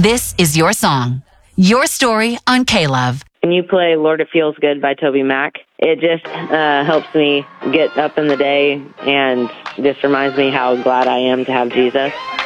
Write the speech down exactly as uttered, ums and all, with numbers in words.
This is your song, your story on K-Love. When you play Lord It Feels Good by Toby Mac, it just uh, helps me get up in the day and just reminds me how glad I am to have Jesus.